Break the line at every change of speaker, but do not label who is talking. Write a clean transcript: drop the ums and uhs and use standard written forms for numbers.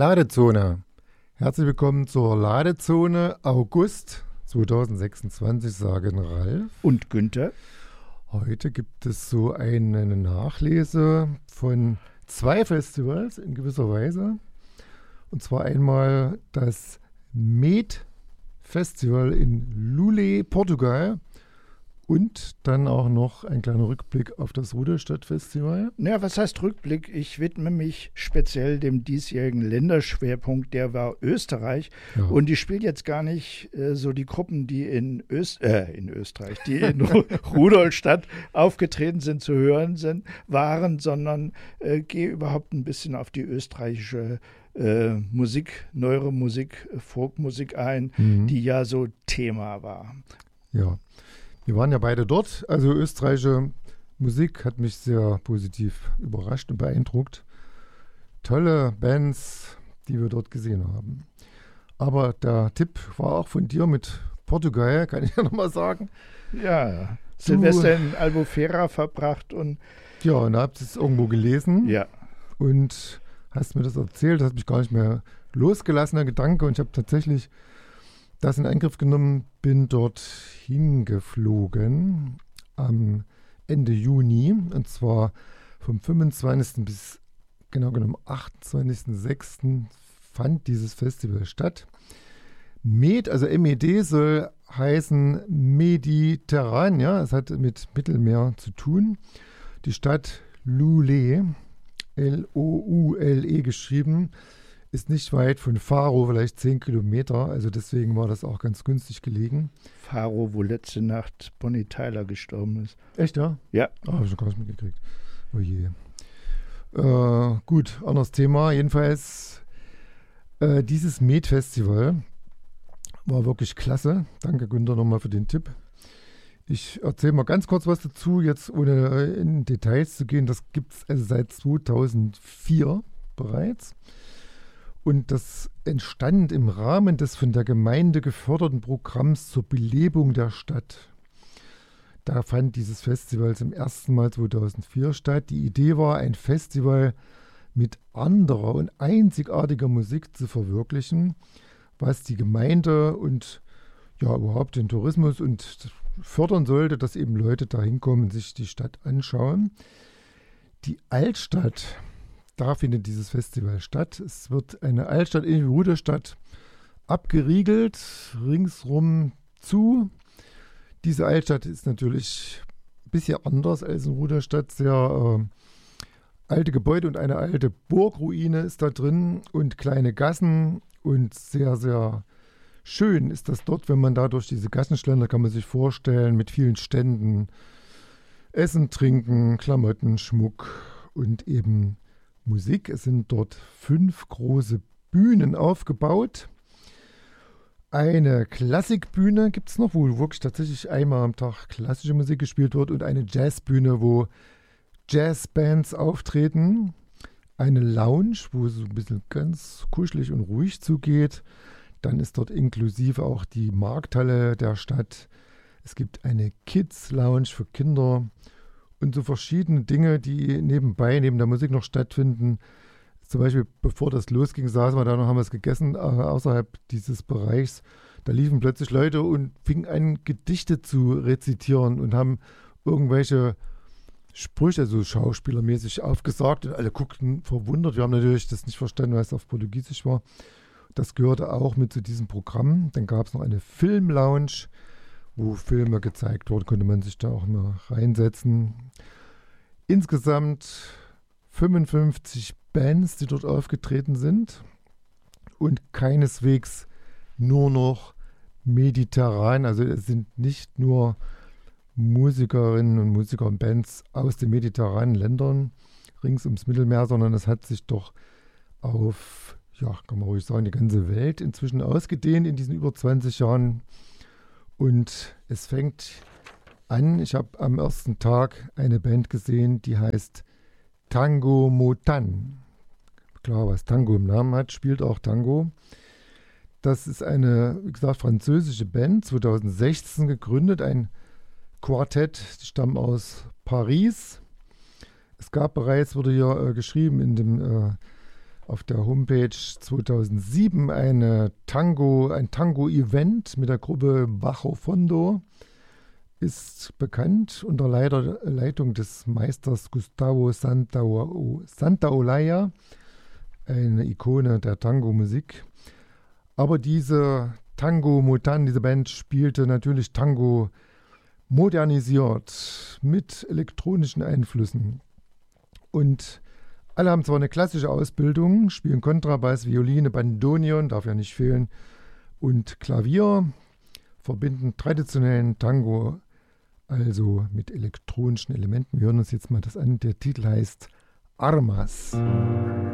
Ladezone. Herzlich willkommen zur Ladezone August 2026, sagen Ralf
und Günther.
Heute gibt es so eine Nachlese von 2 Festivals in gewisser Weise. Und zwar einmal das MED Festival in Lulé, Portugal. Und dann auch noch ein kleiner Rückblick auf das Ruderstadt-Festival.
Ja, was heißt Rückblick? Ich widme mich speziell dem diesjährigen Länderschwerpunkt, der war Österreich. Ja. Und ich spiele jetzt gar nicht so die Gruppen, die in Österreich, die in Rudolstadt aufgetreten sind, zu hören waren, sondern gehe überhaupt ein bisschen auf die österreichische Musik, neuere Musik, Folkmusik ein, die ja so Thema war.
Ja. Wir waren ja beide dort, also österreichische Musik hat mich sehr positiv überrascht und beeindruckt. Tolle Bands, die wir dort gesehen haben. Aber der Tipp war auch von dir mit Portugal, kann ich ja nochmal sagen.
Ja, Silvester in Albufeira verbracht und...
Ja, und da habt ihr es irgendwo gelesen.
Ja.
Und hast mir das erzählt, das hat mich gar nicht mehr losgelassen, der Gedanke. Und ich habe tatsächlich das in Angriff genommen, bin dort hingeflogen am Ende Juni, und zwar vom 25. bis genau genommen 28.06. fand dieses Festival statt. MED, also MED soll heißen Mediterran, ja, es hat mit Mittelmeer zu tun. Die Stadt Lulé, L-O-U-L-E geschrieben, ist nicht weit von Faro, vielleicht 10 Kilometer, also deswegen war das auch ganz günstig gelegen.
Faro, wo letzte Nacht Bonnie Tyler gestorben ist.
Echt, ja?
Ja.
Habe ich noch gar nicht mitgekriegt. Oh je. Gut, anderes Thema. Jedenfalls, dieses MED-Festival war wirklich klasse. Danke, Günther, nochmal für den Tipp. Ich erzähle mal ganz kurz was dazu, jetzt ohne in Details zu gehen. Das gibt es also seit 2004 bereits. Und das entstand im Rahmen des von der Gemeinde geförderten Programms zur Belebung der Stadt. Da fand dieses Festival zum ersten Mal 2004 statt. Die Idee war, ein Festival mit anderer und einzigartiger Musik zu verwirklichen, was die Gemeinde und ja überhaupt den Tourismus und fördern sollte, dass eben Leute da hinkommen und sich die Stadt anschauen. Die Altstadt, da findet dieses Festival statt. Es wird eine Altstadt in Ruderstadt abgeriegelt, ringsrum zu. Diese Altstadt ist natürlich ein bisschen anders als in Ruderstadt. Sehr alte Gebäude und eine alte Burgruine ist da drin und kleine Gassen. Und sehr, sehr schön ist das dort, wenn man da durch diese Gassen schlendert, kann man sich vorstellen, mit vielen Ständen. Essen, Trinken, Klamotten, Schmuck und eben Musik. Es sind dort 5 große Bühnen aufgebaut. Eine Klassikbühne gibt es noch, wo wirklich tatsächlich einmal am Tag klassische Musik gespielt wird, und eine Jazzbühne, wo Jazzbands auftreten. Eine Lounge, wo es so ein bisschen ganz kuschelig und ruhig zugeht. Dann ist dort inklusive auch die Markthalle der Stadt. Es gibt eine Kids-Lounge für Kinder. Und so verschiedene Dinge, die nebenbei, neben der Musik noch stattfinden. Zum Beispiel, bevor das losging, saßen wir da noch, haben wir es gegessen, außerhalb dieses Bereichs. Da liefen plötzlich Leute und fingen an, Gedichte zu rezitieren und haben irgendwelche Sprüche, also schauspielermäßig aufgesagt. Und alle guckten verwundert. Wir haben natürlich das nicht verstanden, weil es auf Portugiesisch war. Das gehörte auch mit zu diesem Programm. Dann gab es noch eine Film-Lounge, wo Filme gezeigt wurden, konnte man sich da auch mal reinsetzen. Insgesamt 55 Bands, die dort aufgetreten sind, und keineswegs nur noch mediterran. Also es sind nicht nur Musikerinnen und Musiker und Bands aus den mediterranen Ländern rings ums Mittelmeer, sondern es hat sich doch auf, ja, kann man ruhig sagen, die ganze Welt inzwischen ausgedehnt in diesen über 20 Jahren. Und es fängt an, ich habe am ersten Tag eine Band gesehen, die heißt Tango Motan. Klar, was Tango im Namen hat, spielt auch Tango. Das ist eine, wie gesagt, französische Band, 2016 gegründet, ein Quartett, die stammen aus Paris. Es gab bereits, wurde hier geschrieben in dem auf der Homepage 2007 ein Tango-Event mit der Gruppe Bajo Fondo. Ist bekannt unter Leitung des Meisters Gustavo Santaolalla, eine Ikone der Tango-Musik. Aber diese Tango Motan, diese Band, spielte natürlich Tango modernisiert mit elektronischen Einflüssen. Und alle haben zwar eine klassische Ausbildung, spielen Kontrabass, Violine, Bandoneon, darf ja nicht fehlen, und Klavier, verbinden traditionellen Tango also mit elektronischen Elementen. Wir hören uns jetzt mal das an. Der Titel heißt Armas.